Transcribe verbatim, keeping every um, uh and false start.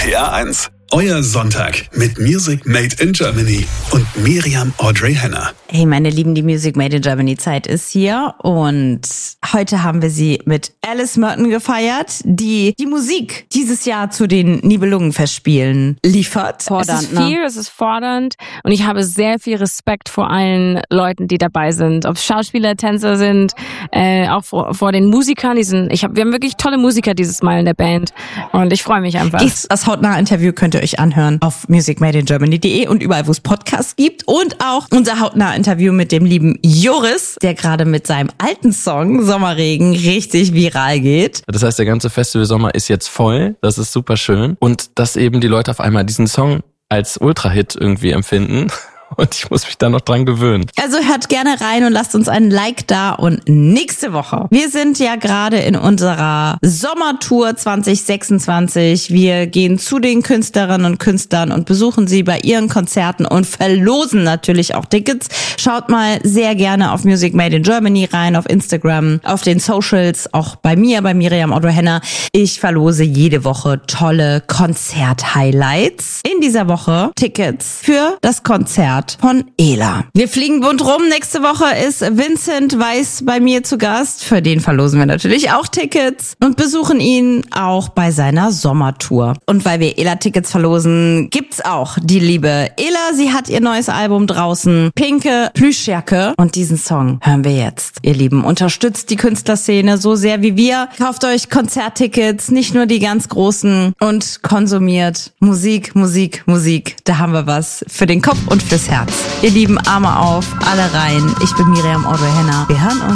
T R eins. Euer Sonntag mit Music Made in Germany und Miriam Audrey Henner. Hey meine Lieben, die Music Made in Germany Zeit ist hier und heute haben wir sie mit Alice Merton gefeiert, die die Musik dieses Jahr zu den Nibelungenfestspielen liefert. Fordernd, es ist viel, es ist fordernd und ich habe sehr viel Respekt vor allen Leuten, die dabei sind. Ob es Schauspieler, Tänzer sind, äh, auch vor, vor den Musikern. Die sind, ich hab, wir haben wirklich tolle Musiker dieses Mal in der Band und ich freue mich einfach. Das hautnahe Interview könnt ihr euch anhören auf music made in germany punkt de und überall, wo es Podcasts gibt. Und auch unser hautnahe Interview mit dem lieben Joris, der gerade mit seinem alten Song Sommerregen richtig viral geht. Das heißt, der ganze Festivalsommer ist jetzt voll. Das ist super schön. Und dass eben die Leute auf einmal diesen Song als Ultra-Hit irgendwie empfinden. Und ich muss mich da noch dran gewöhnen. Also hört gerne rein und lasst uns einen Like da. Und nächste Woche, wir sind ja gerade in unserer Sommertour zwanzig sechsundzwanzig. Wir gehen zu den Künstlerinnen und Künstlern und besuchen sie bei ihren Konzerten und verlosen natürlich auch Tickets. Schaut mal sehr gerne auf Music Made in Germany rein, auf Instagram, auf den Socials, auch bei mir, bei Miriam Audrey Henner. Ich verlose jede Woche tolle Konzert-Highlights. In dieser Woche Tickets für das Konzert von Ela. Wir fliegen bunt rum. Nächste Woche ist Vincent Weiss bei mir zu Gast. Für den verlosen wir natürlich auch Tickets und besuchen ihn auch bei seiner Sommertour. Und weil wir Ela-Tickets verlosen, gibt's auch die liebe Ela. Sie hat ihr neues Album draußen, Pinke Plüschjacke. Und diesen Song hören wir jetzt. Ihr Lieben, unterstützt die Künstlerszene so sehr wie wir. Kauft euch Konzerttickets, nicht nur die ganz großen, und konsumiert Musik, Musik, Musik. Da haben wir was für den Kopf und fürs Herz. Ihr Lieben, Arme auf, alle rein. Ich bin Miriam Audrey Henner. Wir hören uns.